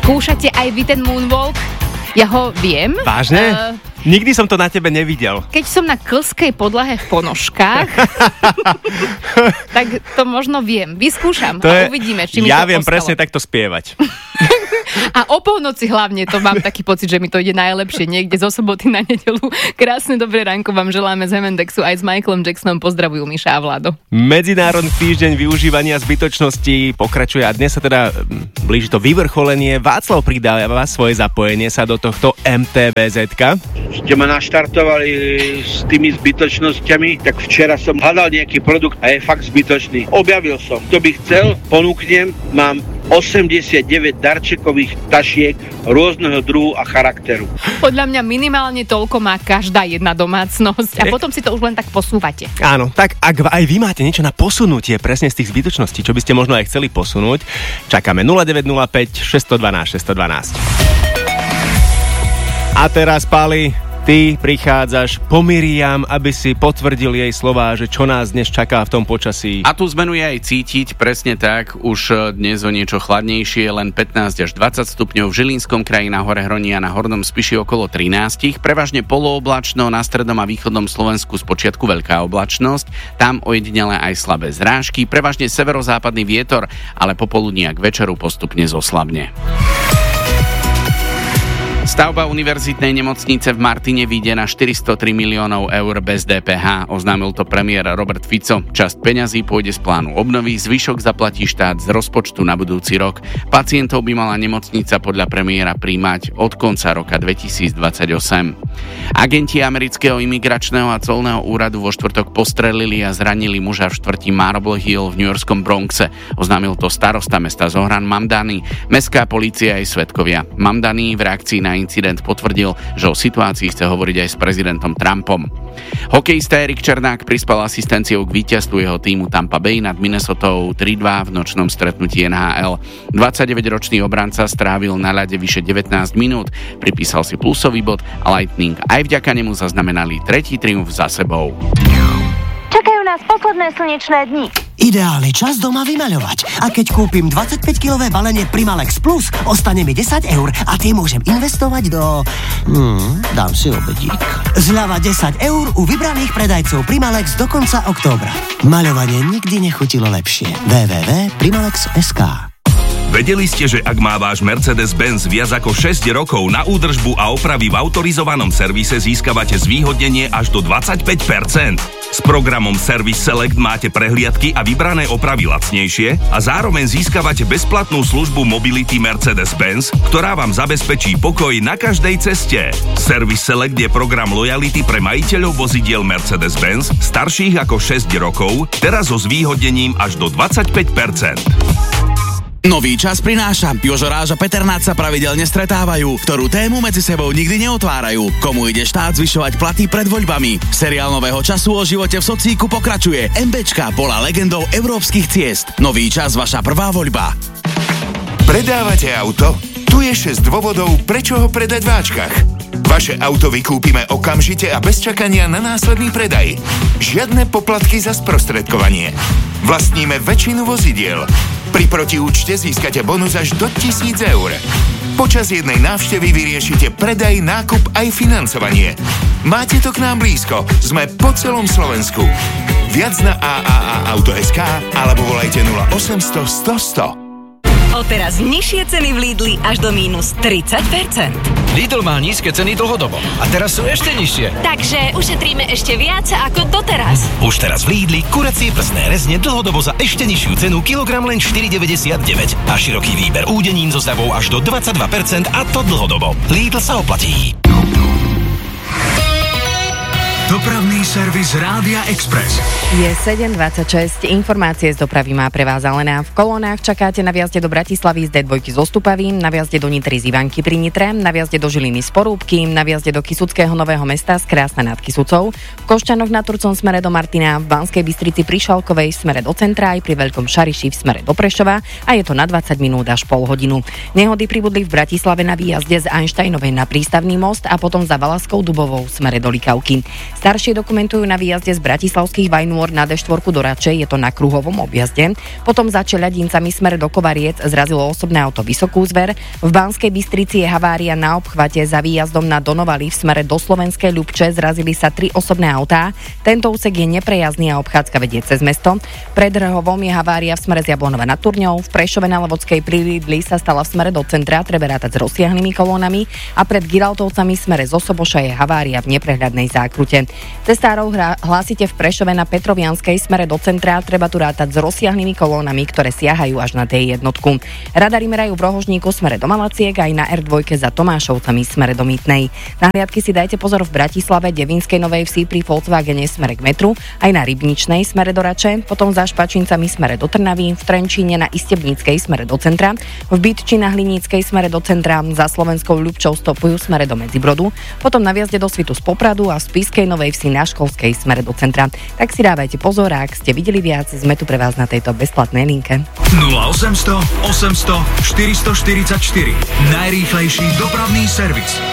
Skúšate aj vy ten moonwalk? Ja ho viem. Vážne? Nikdy som to na tebe nevidel. Keď som na klskej podlahe v ponožkách, tak to možno viem. Vyskúšam a uvidíme, či mi to Ja viem ostalo. presne takto spievať. A o polnoci hlavne, to mám taký pocit, že mi to ide najlepšie niekde zo soboty na nedeľu. Krásne dobré ránko vám želáme z Hemendexu aj s Michaelom Jacksonom. Pozdravujú Miša a Vlado. Medzinárodný týždeň využívania zbytočnosti pokračuje a dnes sa teda blíži to vyvrcholenie. Václav pridáva svoje zapojenie sa do tohto MTVZ-ka. Ste ma naštartovali s tými zbytočnosťami, tak včera som hľadal nejaký produkt a je fakt zbytočný. Objavil som. Kto by chcel, ponúknem. Mám 89 darčekových tašiek rôzneho druhu a charakteru. Podľa mňa minimálne toľko má každá jedna domácnosť a potom si to už len tak posúvate. Áno, tak ak aj vy máte niečo na posunutie presne z tých zbytočností, čo by ste možno aj chceli posunúť, čakáme 0905 612 612. A teraz, Pali, ty prichádzaš po Miriam, aby si potvrdil jej slová, že čo nás dnes čaká v tom počasí. A tú zmenu je aj cítiť, presne tak, už dnes o niečo chladnejšie, len 15 až 20 stupňov, v Žilinskom kraji, na Hore Hroní a na Hornom Spiši okolo 13, prevažne polooblačno, na strednom a východnom Slovensku spočiatku veľká oblačnosť, tam ojedinele aj slabé zrážky, prevažne severozápadný vietor, ale popoludní a k večeru postupne zoslabne. Stavba univerzitnej nemocnice v Martine vyjde na 403 miliónov eur bez DPH, oznámil to premiér Robert Fico. Časť peňazí pôjde z plánu obnovy, zvyšok zaplatí štát z rozpočtu na budúci rok. Pacientov by mala nemocnica podľa premiéra prijímať od konca roka 2028. Agenti amerického imigračného a colného úradu vo štvrtok postrelili a zranili muža v štvrti Marble Hill v newyorskom Bronxe. Oznámil to starosta mesta Zohran Mamdani. Mestská polícia aj svedkovia. Mamdani v reakcii na incident potvrdil, že o situácii chce hovoriť aj s prezidentom Trumpom. Hokejista Erik Černák prispel asistenciou k víťazstvu jeho týmu Tampa Bay nad Minnesotou 3-2 v nočnom stretnutí NHL. 29-ročný obranca strávil na ľade vyše 19 minút, pripísal si plusový bod a Lightning aj vďaka nemu zaznamenali tretí triumf za sebou. Čakajú nás posledné slnečné dni. Ideálny čas doma vymaľovať. A keď kúpim 25-kilové balenie Primalex Plus, ostane mi 10 eur a tie môžem investovať do... dám si obedík. Zľava 10 eur u vybraných predajcov Primalex do konca októbra. Maľovanie nikdy nechutilo lepšie. www.primalex.sk. Vedeli ste, že ak má váš Mercedes-Benz viac ako 6 rokov, na údržbu a opravy v autorizovanom servise získavate zvýhodnenie až do 25%? S programom Service Select máte prehliadky a vybrané opravy lacnejšie a zároveň získavate bezplatnú službu Mobility Mercedes-Benz, ktorá vám zabezpečí pokoj na každej ceste. Service Select je program lojality pre majiteľov vozidiel Mercedes-Benz starších ako 6 rokov, teraz so zvýhodnením až do 25%. Nový čas prináša. Jožo Ráž a Peter Nať sa pravidelne stretávajú, ktorú tému medzi sebou nikdy neotvárajú. Komu ide štát zvyšovať platy pred voľbami? Seriál Nového času o živote v socíku pokračuje. MBčka bola legendou európskych ciest. Nový čas, vaša prvá voľba. Predávate auto? Tu je 6 dôvodov, prečo ho predať v Ačkach. Vaše auto vykúpime okamžite a bez čakania na následný predaj. Žiadne poplatky za sprostredkovanie. Vlastníme väčšinu vozidiel. Pri protiúčte získate bonus až do 1000 eur. Počas jednej návštevy vyriešite predaj, nákup aj financovanie. Máte to k nám blízko. Sme po celom Slovensku. Viac na AAA-auto.sk alebo volajte 0800 100 100. Odteraz nižšie ceny v Lidli až do mínus 30%. Lidl má nízke ceny dlhodobo a teraz sú ešte nižšie. Takže ušetríme ešte viac ako doteraz. Už teraz v Lidli kuracie prsné rezne dlhodobo za ešte nižšiu cenu kilogram len 4,99 a široký výber údenín so zľavou až do 22% a to dlhodobo. Lidl sa oplatí. Dopravný servis Rádia Express. Je 7:26. Informácie z dopravy má pre vás Alena. V kolónach čakáte na vjazde do Bratislavy z D2 zo Stupavy, na vjazde do Nitry z Ivanky pri Nitre, na vjazde do Žiliny z Porúbky, na vjazde do Kysuckého Nového Mesta z Krásna nad Kysucou, v Košťanoch na Turcom smere do Martina, v Banskej Bystrici pri Šalkovej smere do centra aj pri Veľkom Šariši v smere do Prešova a je to na 20 minút až pol hodinu. Nehody pribudli v Bratislave na výjazde z Einsteinovej na Prístavný most a potom za Valaskou Dubovou smere do Likavky. Staršie dokumentujú na výjazde z bratislavských Vajnôr na D4 do Rače, je to na kruhovom objazde. Potom za Čeľadincami smer do Kovariec zrazilo osobné auto Vysokú Zver. V Banskej Bystrici je havária na obchvate za výjazdom na Donovali v smere do Slovenskej Ľubče, zrazili sa 3 osobné autá. Tento úsek je neprejazdný a obchádzka vedie cez mesto. Pred Rhovom je havária v smere z Jablonova nad Turňou. V Prešove na Levodskej pri Lidli sa stala v smere do centra, treba rátať s rozsiahlymi kolónami a pred Giraltovcami v smere z Osoboša je havária v neprehľadnej zákrute. Cestárov hlásite v Prešove na Petrovianskej smere do centra, treba tu rátať s rozsiahlymi kolónami, ktoré siahajú až na D1. Radari merajú v Rohožníku smere do Malaciek aj na R2 za Tomášovcami smere do Mýtnej. Na hliadky si dajte pozor v Bratislave, Devinskej Novej Vsi pri Volkswagene smere k metru, aj na Rybničnej smere do Rače, potom za Špačincami smere do Trnavy, v Trenčíne na Istebníckej smere do centra, v Bytči na Hliníckej smere do centra, za Slovenskou Ľubčou stopujú smere do Medzibrodu, potom na výjazde do Svitu z Popradu a v Spišskej Novej Vsi na Školskej smere do centra. Tak si dávajte pozor, ak ste videli viac, sme tu pre vás na tejto bezplatnej linke. 0800 800 444. Najrýchlejší dopravný servis.